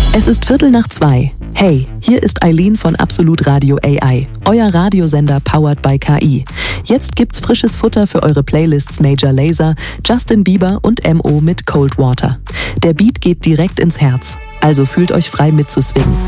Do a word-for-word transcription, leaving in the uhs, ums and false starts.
Es ist Viertel nach zwei. Hey, hier ist Eileen von Absolut Radio A I, euer Radiosender powered by K I. Jetzt gibt's frisches Futter für eure Playlists Major Lazer, Justin Bieber und M O mit Cold Water. Der Beat geht direkt ins Herz, also fühlt euch frei mitzuswingen.